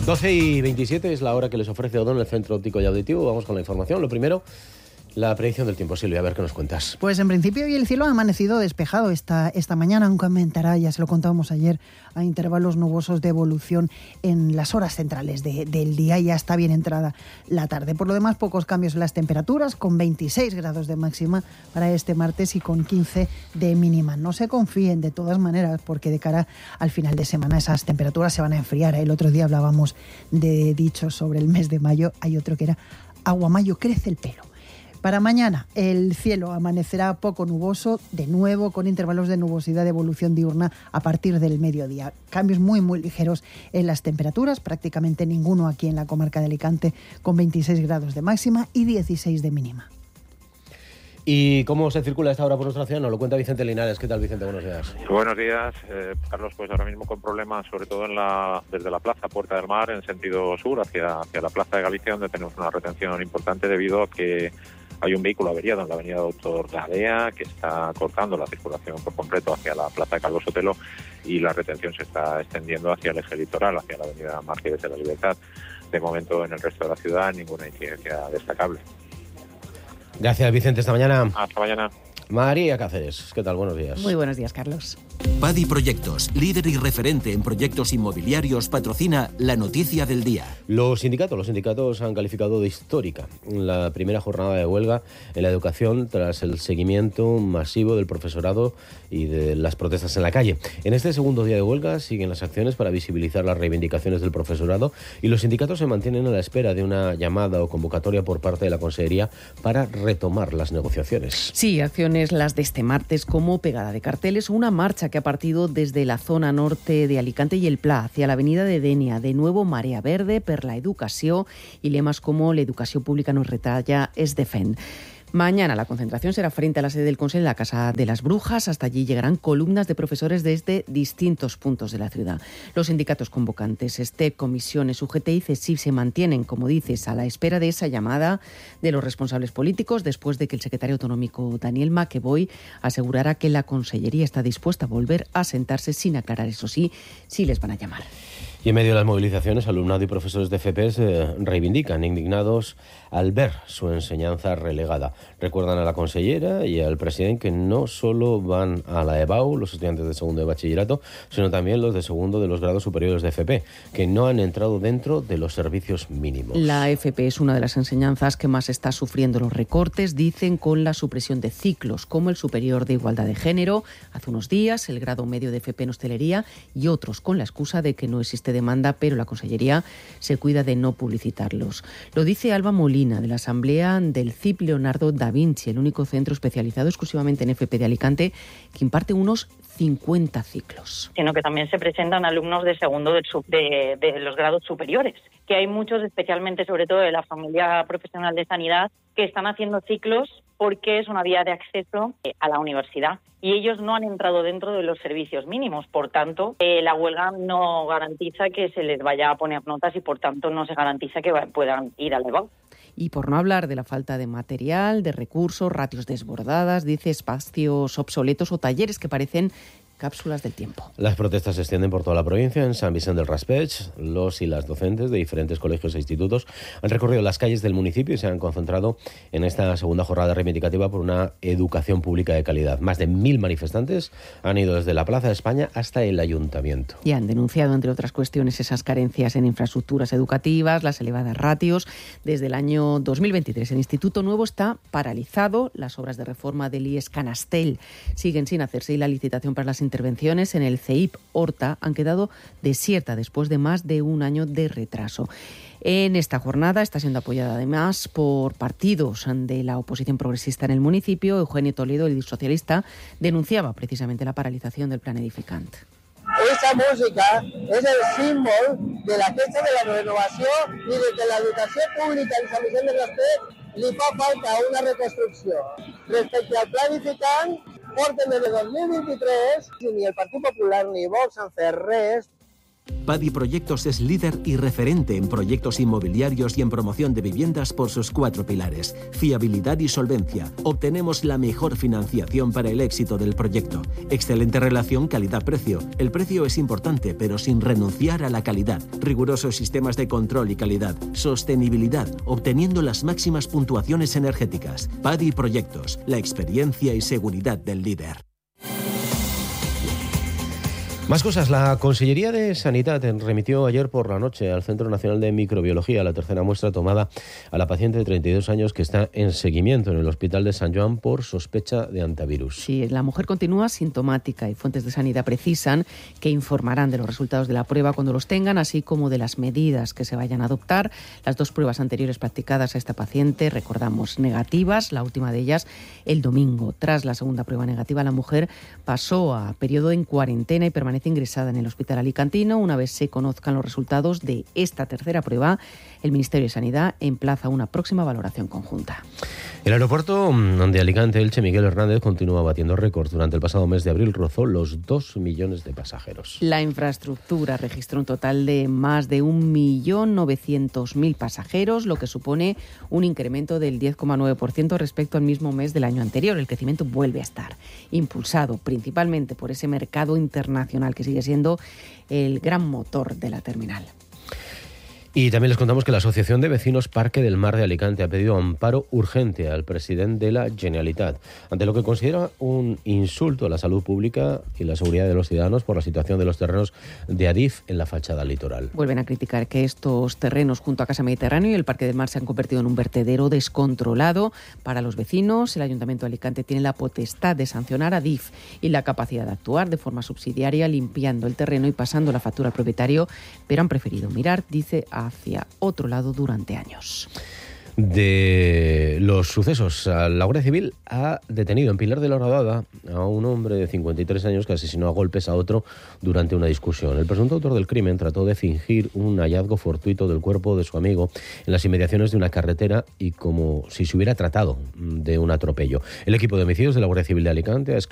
12:27 es la hora que les ofrece Odón, el Centro Óptico y Auditivo. Vamos con la información. Lo primero, la predicción del tiempo. Silvia, a ver qué nos cuentas. Pues en principio hoy el cielo ha amanecido despejado esta mañana, aunque aumentará, ya se lo contábamos ayer, a intervalos nubosos de evolución en las horas centrales del día. Ya está bien entrada la tarde. Por lo demás, pocos cambios en las temperaturas, con 26 grados de máxima para este martes y con 15 de mínima. No se confíen de todas maneras, porque de cara al final de semana esas temperaturas se van a enfriar. El otro día hablábamos de dichos sobre el mes de mayo. Hay otro que era aguamayo, crece el pelo. Para mañana el cielo amanecerá poco nuboso, de nuevo con intervalos de nubosidad de evolución diurna a partir del mediodía. Cambios muy ligeros en las temperaturas, prácticamente ninguno aquí en la comarca de Alicante, con 26 grados de máxima y 16 de mínima. ¿Y cómo se circula a esta hora por nuestra ciudad? Nos lo cuenta Vicente Linares. ¿Qué tal, Vicente? Buenos días. Buenos días, Carlos. Pues ahora mismo con problemas, sobre todo desde la plaza Puerta del Mar, en sentido sur, hacia la plaza de Galicia, donde tenemos una retención importante debido a que hay un vehículo averiado en la avenida Doctor Gadea que está cortando la circulación por completo hacia la plaza de Calvo Sotelo, y la retención se está extendiendo hacia el eje litoral, hacia la avenida Márquez de la Libertad. De momento, en el resto de la ciudad, ninguna incidencia destacable. Gracias, Vicente. Esta mañana. Hasta mañana. María Cáceres, ¿qué tal? Buenos días. Muy buenos días, Carlos. Padi Proyectos, líder y referente en proyectos inmobiliarios, patrocina la noticia del día. Los sindicatos han calificado de histórica la primera jornada de huelga en la educación tras el seguimiento masivo del profesorado y de las protestas en la calle. En este segundo día de huelga siguen las acciones para visibilizar las reivindicaciones del profesorado, y los sindicatos se mantienen a la espera de una llamada o convocatoria por parte de la Consellería para retomar las negociaciones. Sí, acciones las de este martes, como pegada de carteles o una marcha que ha partido desde la zona norte de Alicante y el Pla hacia la avenida de Denia, de nuevo Marea Verde per la educació, y lemas como l'educació pública nos retalla es defend. Mañana la concentración será frente a la sede del Consell en la Casa de las Brujas. Hasta allí llegarán columnas de profesores desde distintos puntos de la ciudad. Los sindicatos convocantes, STEP, comisiones, UGT y CESIF, se mantienen, como dices, a la espera de esa llamada de los responsables políticos, después de que el secretario autonómico Daniel Maqueboy asegurara que la Consellería está dispuesta a volver a sentarse, sin aclarar, eso sí, si les van a llamar. Y en medio de las movilizaciones, alumnado y profesores de FP reivindican, indignados al ver su enseñanza relegada. Recuerdan a la consellera y al presidente que no solo van a la EBAU los estudiantes de segundo de bachillerato, sino también los de segundo de los grados superiores de FP, que no han entrado dentro de los servicios mínimos. La FP es una de las enseñanzas que más está sufriendo los recortes, dicen, con la supresión de ciclos, como el superior de igualdad de género, hace unos días, el grado medio de FP en hostelería, y otros con la excusa de que no existe demanda, pero la Consellería se cuida de no publicitarlos. Lo dice Alba Molina, de la Asamblea del CIP Leonardo da Vinci, el único centro especializado exclusivamente en FP de Alicante, que imparte unos 50 ciclos. Sino que también se presentan alumnos de segundo de los grados superiores, que hay muchos, especialmente sobre todo de la familia profesional de sanidad, que están haciendo ciclos porque es una vía de acceso a la universidad, y ellos no han entrado dentro de los servicios mínimos. Por tanto, la huelga no garantiza que se les vaya a poner notas, y por tanto no se garantiza que puedan ir al EBAU. Y por no hablar de la falta de material, de recursos, ratios desbordadas, dice, espacios obsoletos o talleres que parecen cápsulas del tiempo. Las protestas se extienden por toda la provincia. En Sant Vicent del Raspeig, los y las docentes de diferentes colegios e institutos han recorrido las calles del municipio y se han concentrado en esta segunda jornada reivindicativa por una educación pública de calidad. Más de 1.000 manifestantes han ido desde la Plaza de España hasta el Ayuntamiento. Y han denunciado, entre otras cuestiones, esas carencias en infraestructuras educativas, las elevadas ratios. Desde el año 2023 el Instituto Nuevo está paralizado. Las obras de reforma del IES Canastell siguen sin hacerse, y la licitación para las intervenciones en el CEIP Horta han quedado desierta después de más de un año de retraso. En esta jornada está siendo apoyada además por partidos de la oposición progresista en el municipio. Eugenio Toledo, el socialista, denunciaba precisamente la paralización del plan edificante. Esa música es el símbolo de la fecha de la renovación, i de que l'educació pública en Sant Vicent del Raspeig li fa falta una reconstrucció. Respecte al pla edificant, porten des de 2023 i ni el Partit Popular ni Vox han fet res Padi Proyectos es líder y referente en proyectos inmobiliarios y en promoción de viviendas por sus 4 pilares: fiabilidad y solvencia. Obtenemos la mejor financiación para el éxito del proyecto. Excelente relación calidad-precio. El precio es importante, pero sin renunciar a la calidad. Rigurosos sistemas de control y calidad. Sostenibilidad, obteniendo las máximas puntuaciones energéticas. Padi Proyectos, la experiencia y seguridad del líder. Más cosas. La Consellería de Sanidad remitió ayer por la noche al Centro Nacional de Microbiología la tercera muestra tomada a la paciente de 32 años que está en seguimiento en el Hospital de Sant Joan por sospecha de hantavirus. Sí, la mujer continúa sintomática y fuentes de sanidad precisan que informarán de los resultados de la prueba cuando los tengan, así como de las medidas que se vayan a adoptar. Las 2 pruebas anteriores practicadas a esta paciente, recordamos, negativas, la última de ellas el domingo. Tras la segunda prueba negativa, la mujer pasó a periodo en cuarentena y permanece ingresada en el hospital alicantino. Una vez se conozcan los resultados de esta tercera prueba, el Ministerio de Sanidad emplaza una próxima valoración conjunta. El aeropuerto de Alicante-Elche Miguel Hernández continúa batiendo récords. Durante el pasado mes de abril rozó los 2 millones de pasajeros. La infraestructura registró un total de más de 1.900.000 pasajeros, lo que supone un incremento del 10,9% respecto al mismo mes del año anterior. El crecimiento vuelve a estar impulsado principalmente por ese mercado internacional que sigue siendo el gran motor de la terminal. Y también les contamos que la Asociación de Vecinos Parque del Mar de Alicante ha pedido amparo urgente al presidente de la Generalitat ante lo que considera un insulto a la salud pública y la seguridad de los ciudadanos por la situación de los terrenos de Adif en la fachada litoral. Vuelven a criticar que estos terrenos junto a Casa Mediterráneo y el Parque del Mar se han convertido en un vertedero descontrolado para los vecinos. El Ayuntamiento de Alicante tiene la potestad de sancionar a Adif y la capacidad de actuar de forma subsidiaria limpiando el terreno y pasando la factura al propietario, pero han preferido mirar, dice, hacia otro lado durante años. De los sucesos, la Guardia Civil ha detenido en Pilar de la Horadada a un hombre de 53 años que asesinó a golpes a otro durante una discusión. El presunto autor del crimen trató de fingir un hallazgo fortuito del cuerpo de su amigo en las inmediaciones de una carretera y como si se hubiera tratado de un atropello. El equipo de homicidios de la Guardia Civil de Alicante ha